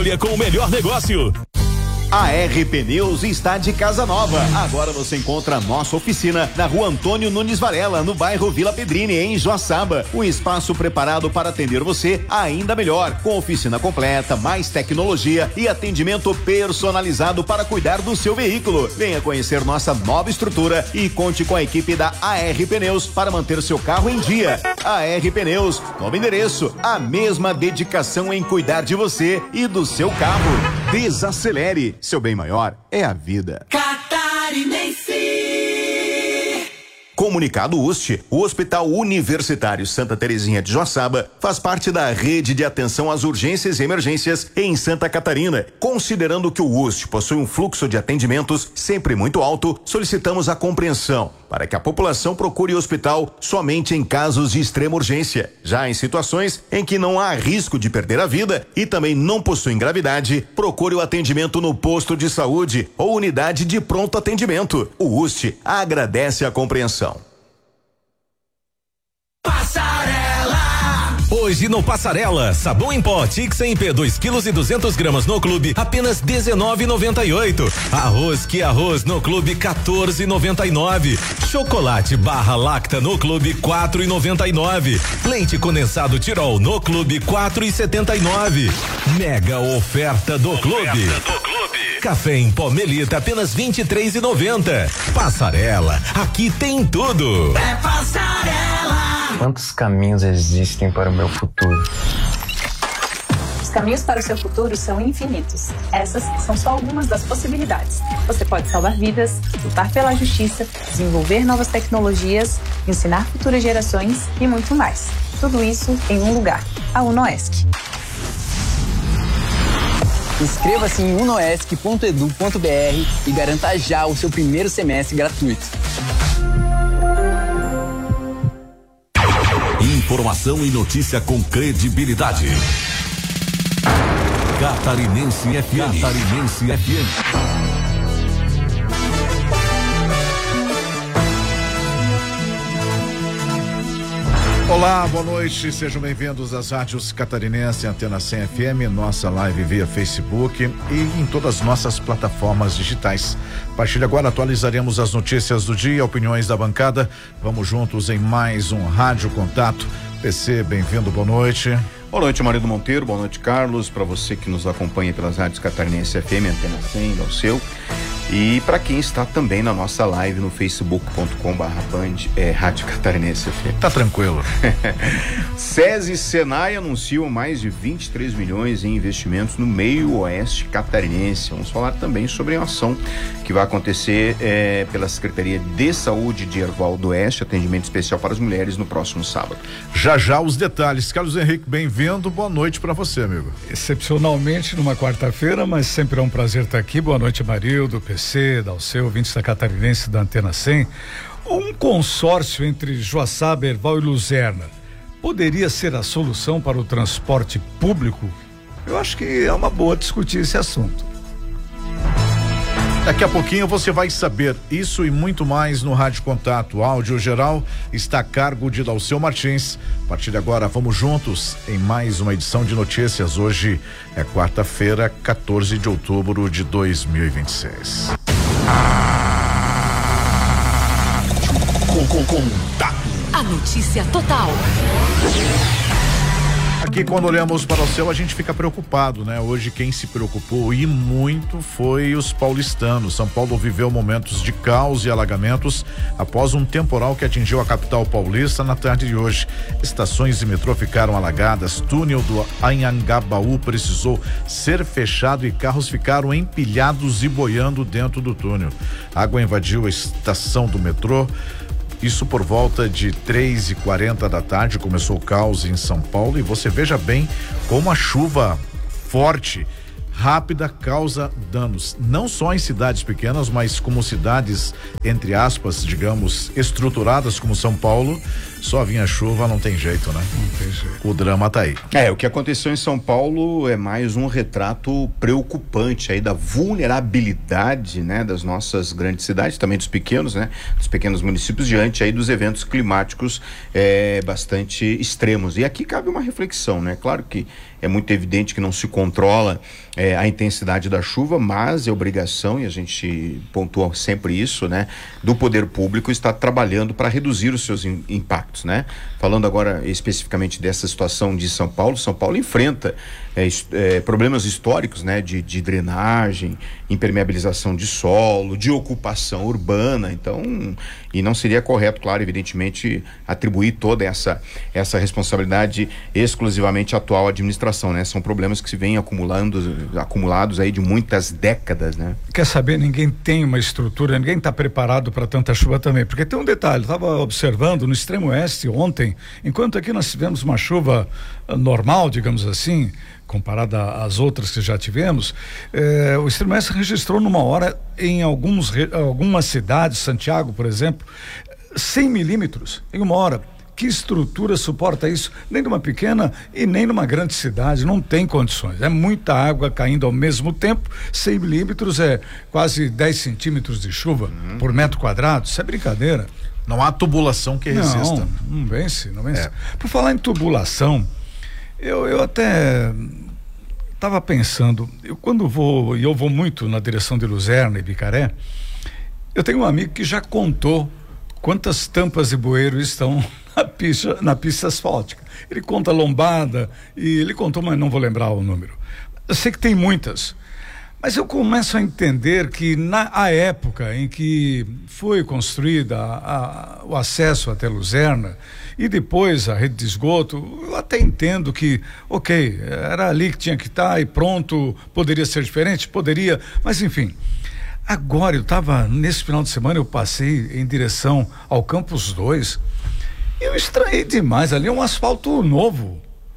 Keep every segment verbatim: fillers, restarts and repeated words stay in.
Com o melhor negócio. A R Pneus está de casa nova. Agora você encontra a nossa oficina na Rua Antônio Nunes Varela, no bairro Vila Pedrini, em Joaçaba. Um espaço preparado para atender você ainda melhor, com oficina completa, mais tecnologia e atendimento personalizado para cuidar do seu veículo. Venha conhecer nossa nova estrutura e conte com a equipe da A R Pneus para manter seu carro em dia. A R Pneus, novo endereço, a mesma dedicação em cuidar de você e do seu carro. Desacelere. Seu bem maior é a vida. Catarinense. Comunicado U S T, o Hospital Universitário Santa Terezinha de Joaçaba faz parte da rede de atenção às urgências e emergências em Santa Catarina. Considerando que o U S T possui um fluxo de atendimentos sempre muito alto, solicitamos a compreensão para que a população procure o hospital somente em casos de extrema urgência. Já em situações em que não há risco de perder a vida e também não possuem gravidade, procure o atendimento no posto de saúde ou unidade de pronto atendimento. O U S T agradece a compreensão. Hoje no Passarela, sabão em pó Tix em P dois quilos e duzentos gramas no clube, apenas dezenove e noventa e oito. Arroz que arroz no clube, quatorze e noventa e nove. Chocolate barra lacta no clube, quatro e noventa e nove. Leite condensado Tirol no clube, quatro e setenta e nove. Mega oferta do clube. Oferta do clube. Café em pó Melita, apenas vinte e três e noventa. Passarela, aqui tem tudo. É Passarela. Quantos caminhos existem para o meu futuro? Os caminhos para o seu futuro são infinitos. Essas são só algumas das possibilidades. Você pode salvar vidas, lutar pela justiça, desenvolver novas tecnologias, ensinar futuras gerações e muito mais. Tudo isso em um lugar, a UNOESC. Inscreva-se em unoesc ponto edu ponto br e garanta já o seu primeiro semestre gratuito. Informação e notícia com credibilidade. Catarinense F M. Catarinense F M. Olá, boa noite, sejam bem-vindos às rádios Catarinense, Antena cem F M, nossa live via Facebook e em todas as nossas plataformas digitais. A partir de agora atualizaremos as notícias do dia, opiniões da bancada. Vamos juntos em mais um Rádio Contato. P C, bem-vindo, boa noite. Boa noite, Marido Monteiro, boa noite, Carlos, para você que nos acompanha pelas rádios Catarinense F M, Antena cem, ao seu. E para quem está também na nossa live no facebook ponto com barra band é Rádio Catarinense F M. Tá tranquilo. SESI e Senai anunciam mais de vinte e três milhões em investimentos no meio oeste catarinense. Vamos falar também sobre a ação que vai acontecer é, pela Secretaria de Saúde de Erval do Oeste, atendimento especial para as mulheres no próximo sábado. Já já os detalhes. Carlos Henrique, bem-vindo, boa noite para você, amigo. Excepcionalmente numa quarta-feira, mas sempre é um prazer estar aqui. Boa noite, Marildo, P C, Dalceu, ouvintes da Catarinense da Antena cem. Um consórcio entre Joaçaba, Erval e Luzerna poderia ser a solução para o transporte público? Eu acho que é uma boa discutir esse assunto. Daqui a pouquinho você vai saber isso e muito mais no Rádio Contato. O áudio geral está a cargo de Dalceu Martins. A partir de agora, vamos juntos em mais uma edição de notícias. Hoje é quarta-feira, quatorze de outubro de dois mil e vinte e seis. Com, com, contato. A notícia total. Aqui, quando olhamos para o céu, a gente fica preocupado, né? Hoje quem se preocupou e muito foi os paulistanos. São Paulo viveu momentos de caos e alagamentos após um temporal que atingiu a capital paulista na tarde de hoje. Estações de metrô ficaram alagadas, túnel do Anhangabaú precisou ser fechado e carros ficaram empilhados e boiando dentro do túnel. A água invadiu a estação do metrô. Isso por volta de três e quarenta da tarde começou o caos em São Paulo e você veja bem como a chuva forte, rápida causa danos, não só em cidades pequenas, mas como cidades, entre aspas, digamos, estruturadas como São Paulo, só vinha chuva, não tem jeito, né? Não tem jeito. O drama tá aí. É, o que aconteceu em São Paulo é mais um retrato preocupante aí da vulnerabilidade, né, das nossas grandes cidades, também dos pequenos, né, dos pequenos municípios diante aí dos eventos climáticos é, bastante extremos. E aqui cabe uma reflexão, né? Claro que é muito evidente que não se controla é, a intensidade da chuva, mas é obrigação, e a gente pontua sempre isso, né, do poder público estar trabalhando para reduzir os seus in, impactos, né? Falando agora especificamente dessa situação de São Paulo, São Paulo enfrenta é, é, problemas históricos, né, de, de drenagem, impermeabilização de solo, de ocupação urbana, então, e não seria correto, claro, evidentemente, atribuir toda essa, essa responsabilidade exclusivamente à atual administração, né? São problemas que se vêm acumulando, acumulados aí de muitas décadas, né? Quer saber, ninguém tem uma estrutura, ninguém está preparado para tanta chuva também, porque tem um detalhe, estava observando no extremo oeste ontem, enquanto aqui nós tivemos uma chuva uh, normal, digamos assim, comparada às outras que já tivemos, eh, o extremo oeste registrou numa hora em alguns, algumas cidades, Santiago, por exemplo, cem milímetros em uma hora. Que estrutura suporta isso? Nem numa pequena e nem numa grande cidade, não tem condições. É muita água caindo ao mesmo tempo. cem milímetros é quase dez centímetros de chuva uhum. por metro quadrado. Isso é brincadeira. Não há tubulação que resista. Não, não vence, não vence. É. Por falar em tubulação, eu, eu até estava pensando, eu quando vou, e eu vou muito na direção de Luzerna e Bicaré, eu tenho um amigo que já contou quantas tampas de bueiro estão na pista, na pista asfáltica. Ele conta lombada e ele contou, mas não vou lembrar o número. Eu sei que tem muitas, mas eu começo a entender que na a época em que foi construída a, a, o acesso até Luzerna e depois a rede de esgoto, eu até entendo que, ok, era ali que tinha que estar e pronto, poderia ser diferente, poderia, mas enfim. Agora, eu estava, nesse final de semana, eu passei em direção ao Campus dois e eu estranhei demais, ali é um asfalto novo,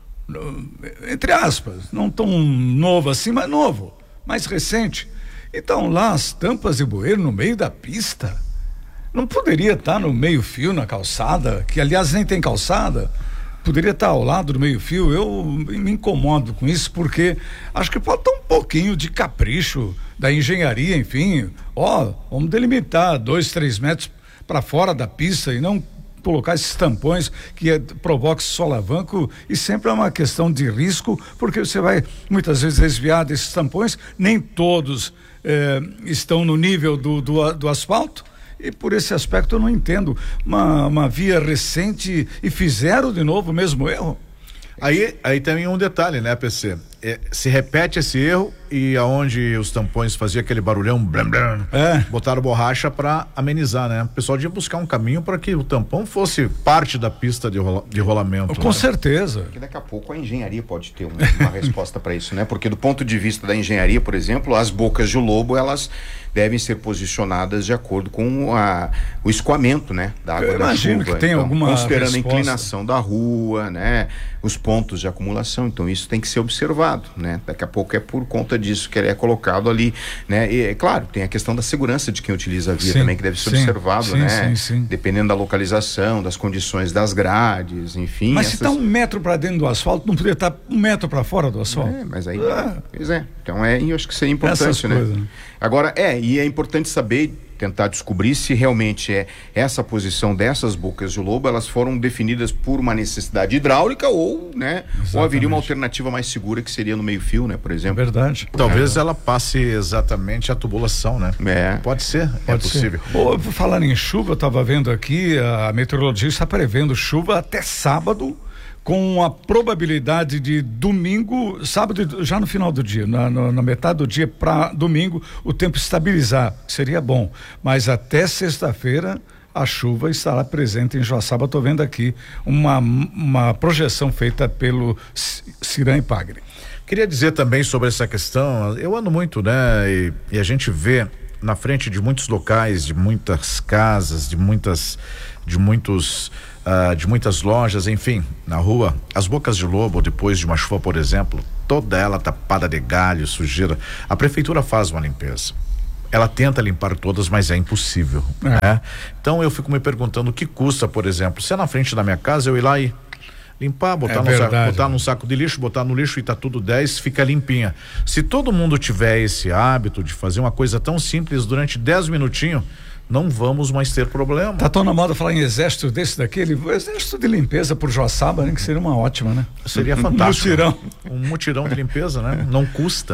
entre aspas, não tão novo assim, mas novo, mais recente. Então lá as tampas de bueiro no meio da pista, não poderia estar no meio fio na calçada, que aliás nem tem calçada, poderia estar ao lado do meio fio. Eu me incomodo com isso porque acho que falta um pouquinho de capricho da engenharia, enfim, ó, vamos delimitar dois, três metros para fora da pista e não colocar esses tampões que é, provoca esse solavanco, e sempre é uma questão de risco, porque você vai muitas vezes desviar desses tampões, nem todos eh, estão no nível do, do, do asfalto, e por esse aspecto eu não entendo. Uma, uma via recente e fizeram de novo o mesmo erro. Aí, aí tem um detalhe, né, P C? É, se repete esse erro e aonde os tampões faziam aquele barulhão, blam, blam, é. botaram borracha para amenizar, né? O pessoal ia buscar um caminho para que o tampão fosse parte da pista de, rola, de rolamento. Com né? certeza. Porque daqui a pouco a engenharia pode ter uma, uma resposta para isso, né? Porque do ponto de vista da engenharia, por exemplo, as bocas de lobo, elas devem ser posicionadas de acordo com a, o escoamento, né, da água Eu da imagino chuva. que tem então, alguma considerando resposta. a inclinação da rua, né, os pontos de acumulação, então isso tem que ser observado, né? Daqui a pouco é por conta disso que ele é colocado ali, né? E é claro, tem a questão da segurança de quem utiliza a via sim, também, que deve ser sim, observado, sim, né? Sim, sim. Dependendo da localização, das condições das grades, enfim. Mas essas... se está um metro para dentro do asfalto, não poderia estar um metro para fora do asfalto? É, mas aí, ah. pois é, então é, eu acho que seria importante, Essas né? coisas, né? Agora, é, e é importante saber, tentar descobrir se realmente é essa posição dessas bocas de lobo, elas foram definidas por uma necessidade hidráulica ou, né, ou haveria uma alternativa mais segura que seria no meio fio, né, por exemplo. É verdade. Talvez é. ela passe exatamente a tubulação, né? É. Pode ser, Pode é possível. Ser. Falando em chuva, eu estava vendo aqui, a meteorologia está prevendo chuva até sábado, com a probabilidade de domingo, sábado, já no final do dia, na, na, na metade do dia para domingo, o tempo estabilizar, seria bom. Mas até sexta-feira a chuva estará presente em Joaçaba. Estou vendo aqui uma, uma projeção feita pelo Ciran e Pagre. Queria dizer também sobre essa questão, eu ando muito, né? E, e a gente vê na frente de muitos locais, de muitas casas, de muitas, de muitos Uh, de muitas lojas, enfim, na rua, as bocas de lobo, depois de uma chuva, por exemplo, toda ela tapada de galho, sujeira. A prefeitura faz uma limpeza. Ela tenta limpar todas, mas é impossível, é. né? Então eu fico me perguntando o que custa, por exemplo, se é na frente da minha casa, eu ir lá e limpar, botar, é no verdade, saco, botar né? num saco de lixo, botar no lixo e tá tudo dez, fica limpinha. Se todo mundo tiver esse hábito de fazer uma coisa tão simples durante dez minutinhos, não vamos mais ter problema. Tá tão na moda falar em exército desse daquele, o exército de limpeza por Joaçaba, né? Que seria uma ótima, né? Seria fantástico. Um mutirão. Um mutirão de limpeza, né? Não custa.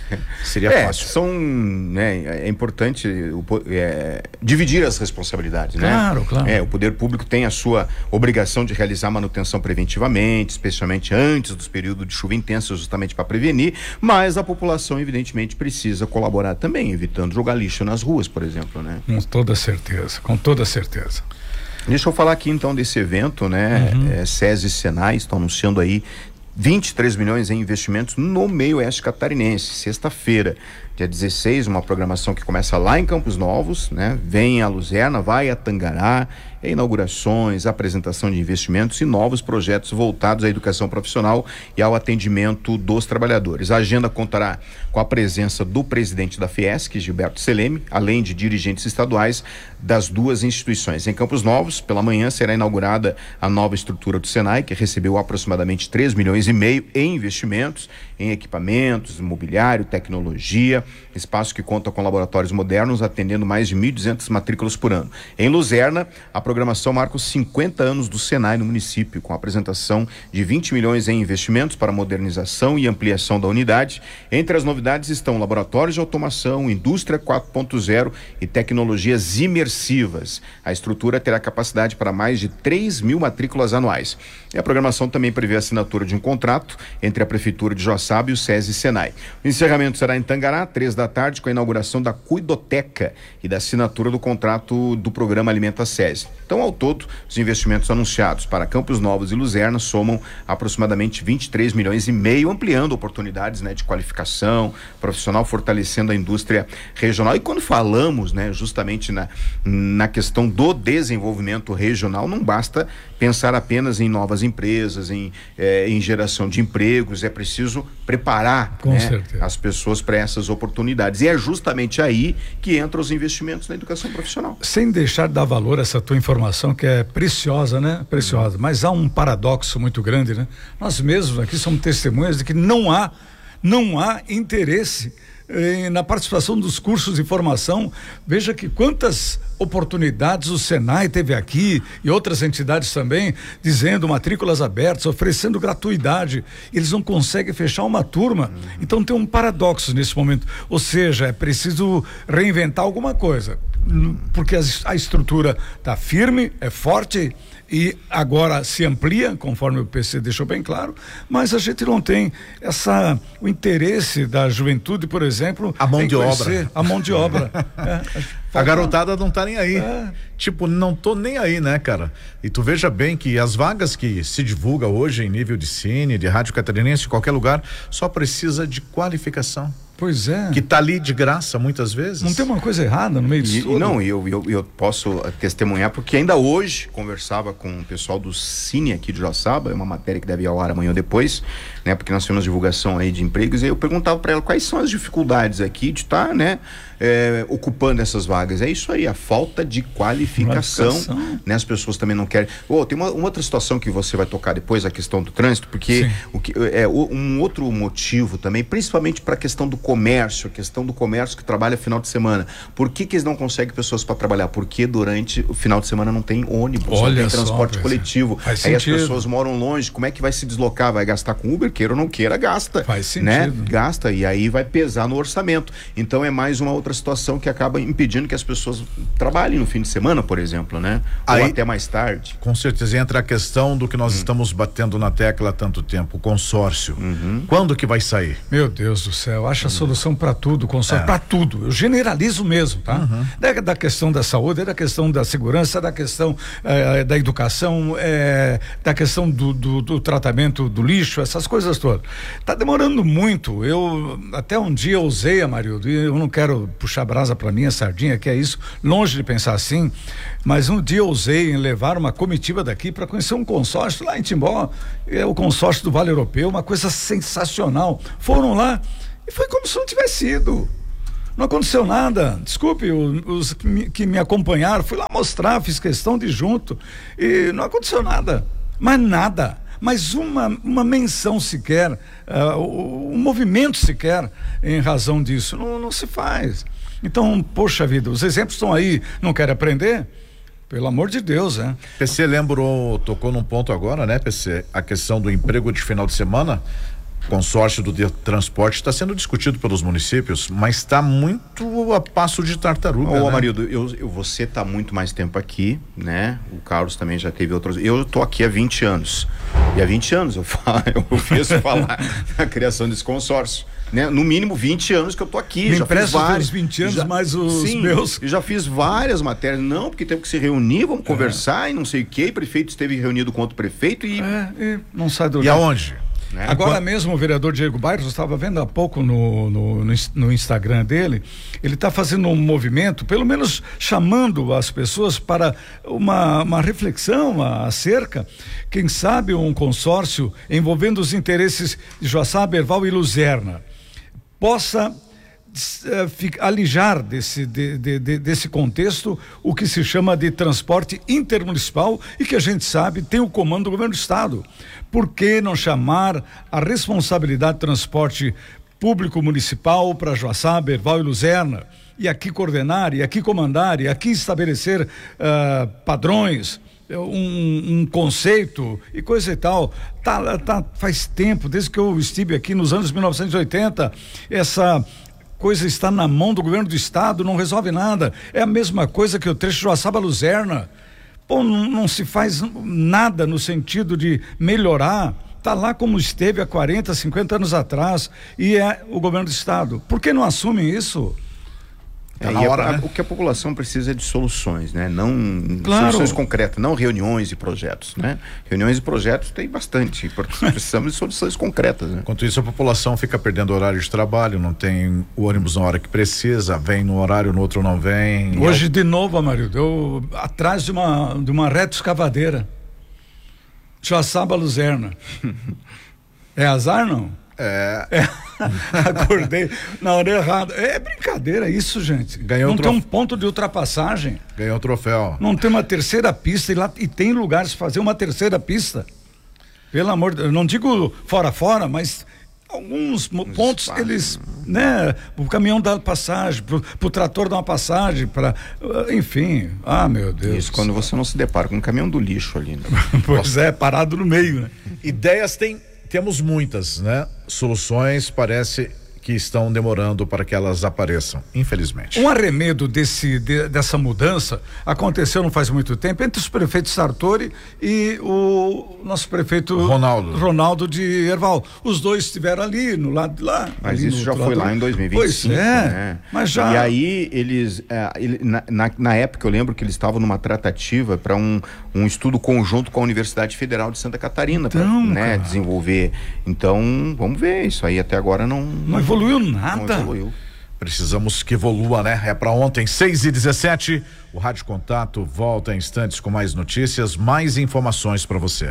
Seria é, fácil. São, né, é importante o, é, dividir as responsabilidades, né? Claro, claro. É, o poder público tem a sua obrigação de realizar manutenção preventivamente, especialmente antes dos períodos de chuva intensa, justamente para prevenir, mas a população, evidentemente, precisa colaborar também, evitando jogar lixo nas ruas, por exemplo, né? Com toda certeza, com toda certeza. Deixa eu falar aqui então desse evento, né? Uhum. É, SESI e Senai estão anunciando aí vinte e três milhões em investimentos no meio oeste catarinense. Sexta-feira, dia dezesseis, uma programação que começa lá em Campos Novos, né? Vem a Luzerna, vai a Tangará, é inaugurações, apresentação de investimentos e novos projetos voltados à educação profissional e ao atendimento dos trabalhadores. A agenda contará com a presença do presidente da Fiesc, Gilberto Seleme, além de dirigentes estaduais das duas instituições. Em Campos Novos, pela manhã, será inaugurada a nova estrutura do Senai, que recebeu aproximadamente três milhões e meio em investimentos, em equipamentos, mobiliário, tecnologia, espaço que conta com laboratórios modernos, atendendo mais de mil e duzentas matrículas por ano. Em Luzerna, a programação marca os cinquenta anos do Senai no município, com a apresentação de vinte milhões em investimentos para modernização e ampliação da unidade. Entre as novidades estão laboratórios de automação, indústria quatro ponto zero e tecnologias imersivas. A estrutura terá capacidade para mais de três mil matrículas anuais. E a programação também prevê a assinatura de um contrato entre a Prefeitura de Joaçaba e o SESI e Senai. O encerramento será em Tangará, três da tarde, com a inauguração da Cuidoteca e da assinatura do contrato do programa Alimenta SESI. Então, ao todo, os investimentos anunciados para Campos Novos e Luzerna somam aproximadamente vinte e três milhões e meio, ampliando oportunidades, né, de qualificação profissional, fortalecendo a indústria regional. E quando falamos, né, justamente na, na questão do desenvolvimento regional, não basta pensar apenas em novas empresas, em, eh, em geração de empregos, é preciso preparar, né, as pessoas para essas oportunidades. E é justamente aí que entram os investimentos na educação profissional. Sem deixar de dar valor a essa tua informação, que é preciosa, né? Preciosa. Uhum. Mas há um paradoxo muito grande, né? Nós mesmos aqui somos testemunhas de que não há, não há interesse eh, na participação dos cursos de formação. Veja que quantas oportunidades o Senai teve aqui e outras entidades também, dizendo matrículas abertas, oferecendo gratuidade. Eles não conseguem fechar uma turma. Uhum. Então tem um paradoxo nesse momento. Ou seja, é preciso reinventar alguma coisa, porque a, a estrutura está firme, é forte e agora se amplia, conforme o P C deixou bem claro, mas a gente não tem essa, o interesse da juventude, por exemplo, a mão de obra. A mão de obra. é, a garotada não tá nem aí. É. Tipo, não tô nem aí, né, cara? E tu veja bem que as vagas que se divulga hoje em nível de cine, de rádio catarinense, em qualquer lugar, só precisa de qualificação. Pois é. Que tá ali de graça muitas vezes. Não tem uma coisa errada no meio disso tudo? Não, eu, eu, eu posso testemunhar, porque ainda hoje conversava com o pessoal do Cine aqui de Joaçaba, é uma matéria que deve ir ao ar amanhã ou depois, né? Porque nós temos divulgação aí de empregos, e eu perguntava para ela quais são as dificuldades aqui de estar, tá, né? É, ocupando essas vagas. É isso aí, a falta de qualificação, qualificação. Né? As pessoas também não querem. Oh, tem uma, uma outra situação que você vai tocar depois, a questão do trânsito, porque o que, é um outro motivo também, principalmente para a questão do comércio, a questão do comércio que trabalha final de semana. Por que que eles não conseguem pessoas para trabalhar? Porque durante o final de semana não tem ônibus, Olha não tem transporte só, coletivo. Faz aí sentido. As pessoas moram longe, como é que vai se deslocar? Vai gastar com Uber? Queira ou não queira, gasta. Faz sentido. Né? Gasta, e aí vai pesar no orçamento. Então é mais uma outra situação que acaba impedindo que as pessoas trabalhem no fim de semana, por exemplo, né? Aí, ou até mais tarde. Com certeza entra a questão do que nós hum. estamos batendo na tecla há tanto tempo, o consórcio. Uhum. Quando que vai sair? Meu Deus do céu, acho a solução para tudo, consórcio, é. para tudo. Eu generalizo mesmo, tá? Uhum. Da, da questão da saúde, da questão da segurança, da questão eh, da educação, eh, da questão do, do, do tratamento do lixo, essas coisas todas. Tá demorando muito. Eu até um dia usei, Amarildo, e eu não quero puxar brasa para minha sardinha, que é isso, longe de pensar assim, mas um dia eu usei em levar uma comitiva daqui para conhecer um consórcio lá em Timbó, é o consórcio do Vale Europeu, uma coisa sensacional. Foram lá e foi como se não tivesse ido. Não aconteceu nada. Desculpe, os que me, que me acompanharam, fui lá mostrar, fiz questão de ir junto e não aconteceu nada. Mas nada. Mas uma, uma menção sequer, uh, um movimento sequer em razão disso. Não, não se faz. Então, poxa vida, os exemplos estão aí, não quer aprender? Pelo amor de Deus, né? P C lembrou, tocou num ponto agora, né, P C? A questão do emprego de final de semana. consórcio do de transporte está sendo discutido pelos municípios, mas está muito a passo de tartaruga. Ô, né? Amarildo, eu, eu, você está muito mais tempo aqui, né? O Carlos também já teve outros. Eu tô aqui há vinte anos. E há vinte anos eu falo, eu fiz falar na criação desse consórcio. Né? No mínimo vinte anos que eu tô aqui. Me já empresta fiz vários, os vinte anos já, mais os sim, meus. Eu já fiz várias matérias. Não, porque temos que se reunir, vamos é. conversar e não sei o quê. O prefeito esteve reunido com outro prefeito e. É, e não sai do E aonde? Né? Agora Enquanto... mesmo o vereador Diego Bairros, eu estava vendo há pouco no, no, no, no Instagram dele, ele está fazendo um movimento, pelo menos chamando as pessoas para uma, uma reflexão acerca, quem sabe um consórcio envolvendo os interesses de Joaçaba, Herval e Luzerna possa uh, alijar desse, de, de, de, desse contexto o que se chama de transporte intermunicipal e que a gente sabe tem o comando do governo do estado. Por que não chamar a responsabilidade de transporte público municipal para Joaçaba, Herval e Luzerna e aqui coordenar, e aqui comandar, e aqui estabelecer uh, padrões, um, um conceito e coisa e tal. Tá, tá, faz tempo, desde que eu estive aqui nos anos mil novecentos e oitenta, essa coisa está na mão do governo do estado, não resolve nada. É a mesma coisa que o trecho de Joaçaba Luzerna. Pô, não, não se faz nada no sentido de melhorar. Está lá como esteve há quarenta, cinquenta anos atrás e é o governo do estado. Por que não assumem isso? É, na hora, a, né? O que a população precisa é de soluções, né? Não claro. Soluções concretas, não reuniões e projetos, né? Reuniões e projetos tem bastante, precisamos de soluções concretas, né? Enquanto isso, a população fica perdendo horário de trabalho, não tem o ônibus na hora que precisa, vem no horário, no outro não vem. Hoje aí... de novo, Amarildo, eu atrás de uma de uma reta escavadeira. Joaçaba Luzerna. É azar, não? É. é. Acordei na hora errada. É brincadeira isso, gente. Ganhou não trof... tem um ponto de ultrapassagem. Ganhou o troféu. Não tem uma terceira pista e lá e tem lugares para fazer uma terceira pista. Pelo amor de Deus, não digo fora fora, mas alguns Uns pontos espaços. Eles, né, o caminhão dá passagem, pro, pro trator dá uma passagem para, enfim. Ah, meu Deus. Isso quando você não se depara com um caminhão do lixo ali, né? Pois Nossa. É, parado no meio, né? Ideias tem Temos muitas, né? Soluções parece que estão demorando para que elas apareçam, infelizmente. Um arremedo desse, de, dessa mudança aconteceu não faz muito tempo entre os prefeitos Sartori e o nosso prefeito Ronaldo, Ronaldo de Herval. Os dois estiveram ali no lado de lá. Mas isso já foi lá em dois mil e vinte e cinco. Pois é, né? mas já... E aí eles, é, ele, na, na, na época eu lembro que eles estavam numa tratativa para um, um estudo conjunto com a Universidade Federal de Santa Catarina, então, para né, desenvolver. Então, vamos ver, isso aí até agora não... Não evoluiu nada. Não evoluiu. Precisamos que evolua, né? É pra ontem, seis e dezessete. O Rádio Contato volta em instantes com mais notícias, mais informações para você.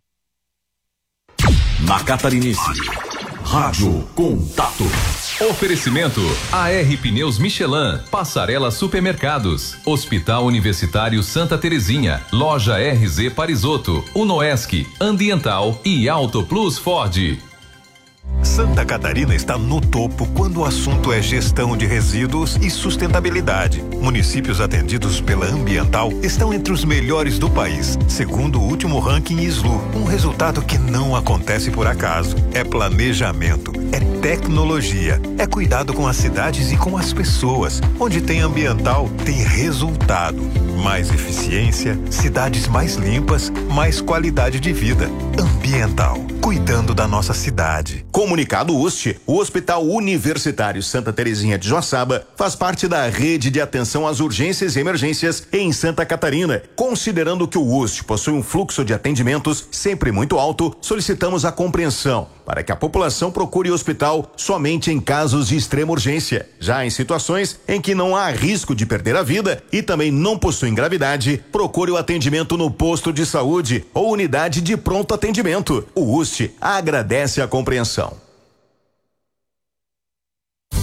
Na Catarinense, Rádio Contato. Oferecimento A R Pneus Michelin, Passarela Supermercados, Hospital Universitário Santa Terezinha, Loja R Z Parisotto, Unoesc, Ambiental e Auto Plus Ford. Santa Catarina está no topo quando o assunto é gestão de resíduos e sustentabilidade. Municípios atendidos pela Ambiental estão entre os melhores do país, segundo o último ranking S L U. Um resultado que não acontece por acaso. É planejamento, é tecnologia, é cuidado com as cidades e com as pessoas. Onde tem Ambiental, tem resultado. Mais eficiência, cidades mais limpas, mais qualidade de vida. Ambiental, cuidando da nossa cidade. Comunicado U S T, o Hospital Universitário Santa Terezinha de Joaçaba faz parte da rede de atenção às urgências e emergências em Santa Catarina. Considerando que o U S T possui um fluxo de atendimentos sempre muito alto, solicitamos a compreensão para que a população procure o hospital somente em casos de extrema urgência. Já em situações em que não há risco de perder a vida e também não possui gravidade, procure o atendimento no posto de saúde ou unidade de pronto atendimento. O U S T agradece a compreensão.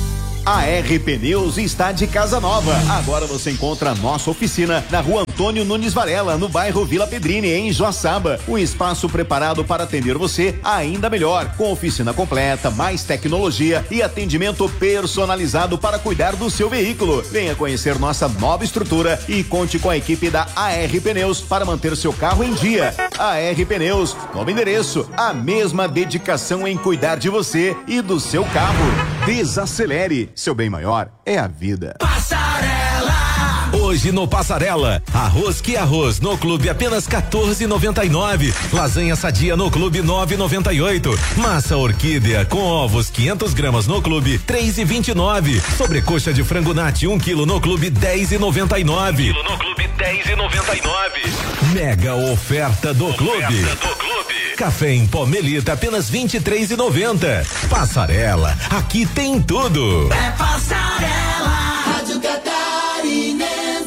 A R Pneus está de casa nova. Agora você encontra nossa oficina na Rua Antônio Nunes Varela, no bairro Vila Pedrini, em Joaçaba. Um espaço preparado para atender você ainda melhor, com oficina completa, mais tecnologia e atendimento personalizado para cuidar do seu veículo. Venha conhecer nossa nova estrutura e conte com a equipe da A R Pneus para manter seu carro em dia. A R Pneus, novo endereço, a mesma dedicação em cuidar de você e do seu carro. Desacelere, seu bem maior é a vida. Passarela! Hoje no Passarela, arroz que arroz no clube apenas quatorze e noventa e nove. Lasanha sadia no clube nove e noventa e oito. Massa orquídea com ovos quinhentas gramas no clube três e vinte e nove. Sobrecoxa de frango nati um quilo no clube dez e noventa e nove. Quilo no clube dez e noventa e nove. Mega oferta do oferta clube. do clube. Café em pó Melita apenas vinte e três e noventa. Passarela, aqui tem tudo. É Passarela, Rádio Catarinense.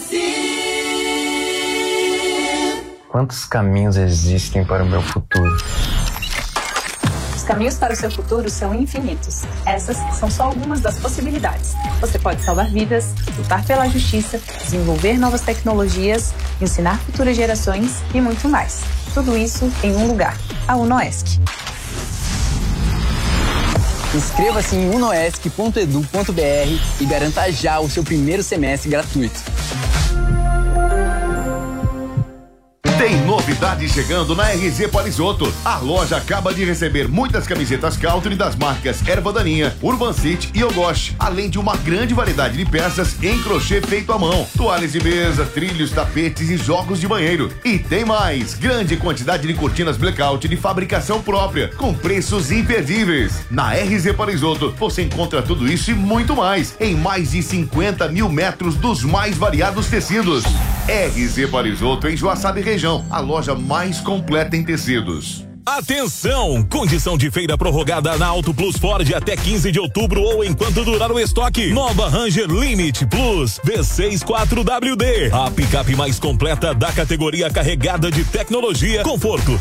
Quantos caminhos existem para o meu futuro? Os caminhos para o seu futuro são infinitos. Essas são só algumas das possibilidades. Você pode salvar vidas, lutar pela justiça, desenvolver novas tecnologias, ensinar futuras gerações e muito mais. Tudo isso em um lugar, a UNOESC. Inscreva-se em unoesc ponto edu ponto br e garanta já o seu primeiro semestre gratuito. Tem novidade chegando na R Z Parisoto. A loja acaba de receber muitas camisetas Country das marcas Erva Daninha, Urban City e Ogosh, além de uma grande variedade de peças em crochê feito à mão, toalhas de mesa, trilhos, tapetes e jogos de banheiro. E tem mais, grande quantidade de cortinas blackout de fabricação própria, com preços imperdíveis. Na R Z Parisoto você encontra tudo isso e muito mais, em mais de cinquenta mil metros dos mais variados tecidos. R Z Parisoto em Joaçaba e região, a loja mais completa em tecidos. Atenção! Condição de feira prorrogada na Auto Plus Ford até quinze de outubro ou enquanto durar o estoque. Nova Ranger Limit Plus V seis quatro W D. A picape mais completa da categoria, carregada de tecnologia, conforto,